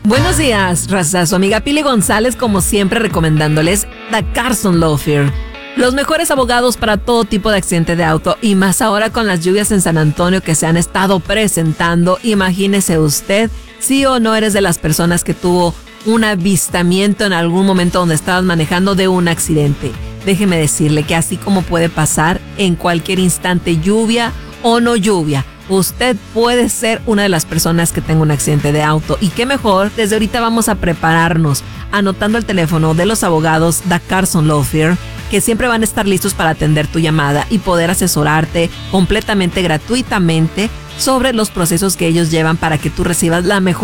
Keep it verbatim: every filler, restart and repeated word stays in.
Buenos días, raza. Su amiga Pili González, como siempre, recomendándoles The Carson Law Firm. Los mejores abogados para todo tipo de accidente de auto, y más ahora con las lluvias en San Antonio que se han estado presentando. Imagínese usted si o no eres de las personas que tuvo un avistamiento en algún momento donde estabas manejando de un accidente. Déjeme decirle que así como puede pasar en cualquier instante, lluvia o no lluvia, usted puede ser una de las personas que tenga un accidente de auto. Y qué mejor, desde ahorita vamos a prepararnos anotando el teléfono de los abogados The Carson Law Firm, que siempre van a estar listos para atender tu llamada y poder asesorarte completamente gratuitamente sobre los procesos que ellos llevan para que tú recibas la mejor